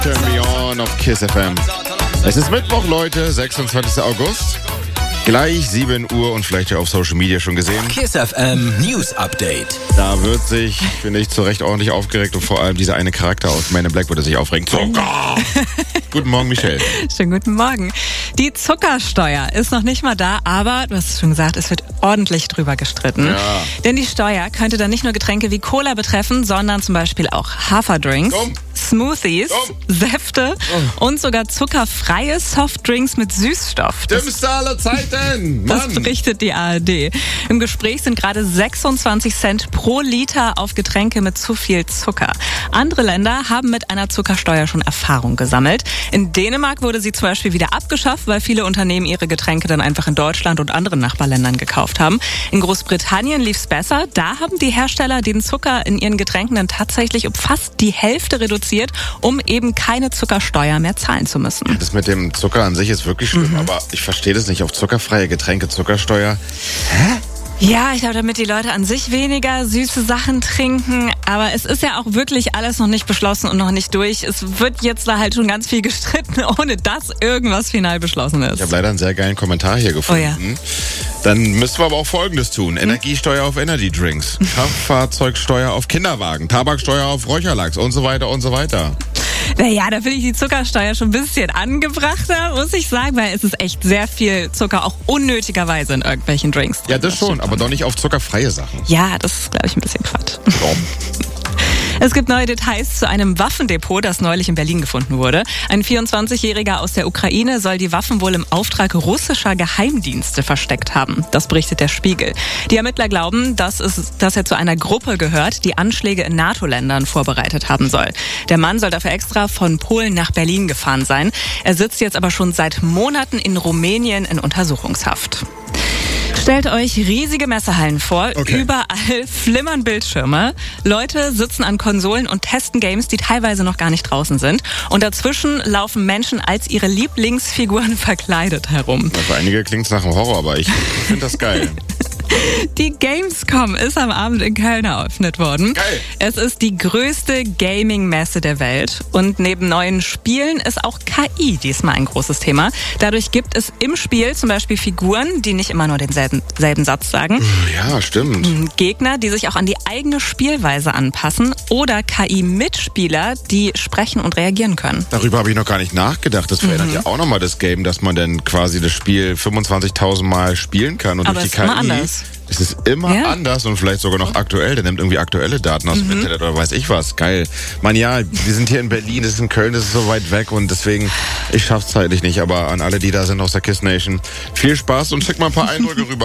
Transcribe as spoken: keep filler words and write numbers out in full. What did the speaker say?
Turn Me On auf Kiss F M. Es ist Mittwoch, Leute, sechsundzwanzigster August. Gleich sieben Uhr und vielleicht ja auf Social Media schon gesehen. Kiss F M News Update. Da wird sich, finde ich, zu Recht ordentlich aufgeregt und vor allem dieser eine Charakter aus Man in Black würde sich aufregen. Zucker! Guten Morgen, Michelle. Schönen guten Morgen. Die Zuckersteuer ist noch nicht mal da, aber du hast es schon gesagt, es wird ordentlich drüber gestritten. Ja. Denn die Steuer könnte dann nicht nur Getränke wie Cola betreffen, sondern zum Beispiel auch Haferdrinks, Dumm. Smoothies, Dumm. Säfte Oh. und sogar zuckerfreie Softdrinks mit Süßstoff. Das, Dümmste aller Zeiten! das Mann! berichtet die A R D. Im Gespräch sind gerade sechsundzwanzig Cent pro Liter auf Getränke mit zu viel Zucker. Andere Länder haben mit einer Zuckersteuer schon Erfahrung gesammelt. In Dänemark wurde sie zum Beispiel wieder abgeschafft, weil viele Unternehmen ihre Getränke dann einfach in Deutschland und anderen Nachbarländern gekauft haben. In Großbritannien lief es besser. Da haben die Hersteller den Zucker in ihren Getränken dann tatsächlich um fast die Hälfte reduziert, um eben keine Zuckersteuer mehr zahlen zu müssen. Das mit dem Zucker an sich ist wirklich schlimm, Mhm. aber ich verstehe das nicht. Auf zuckerfreie Getränke Zuckersteuer. Ja, ich glaube, damit die Leute an sich weniger süße Sachen trinken. Aber es ist ja auch wirklich alles noch nicht beschlossen und noch nicht durch. Es wird jetzt da halt schon ganz viel gestritten, ohne dass irgendwas final beschlossen ist. Ich habe leider einen sehr geilen Kommentar hier gefunden. Oh ja. Dann müssen wir aber auch Folgendes tun. Energiesteuer auf Energy Drinks, Kraftfahrzeugsteuer auf Kinderwagen, Tabaksteuer auf Räucherlachs und so weiter und so weiter. Naja, da finde ich die Zuckersteuer schon ein bisschen angebrachter, muss ich sagen, weil es ist echt sehr viel Zucker, auch unnötigerweise in irgendwelchen Drinks drin. Ja, das schon, aber doch nicht auf zuckerfreie Sachen. Ja, das ist, glaube ich, ein bisschen Quatsch. So. Es gibt neue Details zu einem Waffendepot, das neulich in Berlin gefunden wurde. Ein vierundzwanzigjähriger aus der Ukraine soll die Waffen wohl im Auftrag russischer Geheimdienste versteckt haben. Das berichtet der Spiegel. Die Ermittler glauben, dass, es, dass er zu einer Gruppe gehört, die Anschläge in NATO-Ländern vorbereitet haben soll. Der Mann soll dafür extra von Polen nach Berlin gefahren sein. Er sitzt jetzt aber schon seit Monaten in Rumänien in Untersuchungshaft. Stellt euch riesige Messehallen vor, Okay. Überall flimmern Bildschirme. Leute sitzen an Konsolen und testen Games, die teilweise noch gar nicht draußen sind. Und dazwischen laufen Menschen als ihre Lieblingsfiguren verkleidet herum. Für einige klingt es nach einem Horror, aber ich finde das geil. Die Gamescom ist am Abend in Köln eröffnet worden. Geil. Es ist die größte Gaming-Messe der Welt. Und neben neuen Spielen ist auch K I diesmal ein großes Thema. Dadurch gibt es im Spiel zum Beispiel Figuren, die nicht immer nur denselben selben Satz sagen. Ja, stimmt. Gegner, die sich auch an die eigene Spielweise anpassen. Oder K I-Mitspieler, die sprechen und reagieren können. Darüber habe ich noch gar nicht nachgedacht. Das verändert Mhm. ja auch nochmal das Game, dass man dann quasi das Spiel fünfundzwanzigtausend Mal spielen kann. Und Aber durch die es ist K I immer anders. Es ist immer Ja. anders und vielleicht sogar noch aktuell. Der nimmt irgendwie aktuelle Daten aus dem Internet oder weiß ich was. Geil. Man, ja, wir sind hier in Berlin, das ist in Köln, das ist so weit weg und deswegen, ich schaff's zeitlich nicht. Aber an alle, die da sind aus der Kiss Nation, viel Spaß und schick mal ein paar Eindrücke rüber.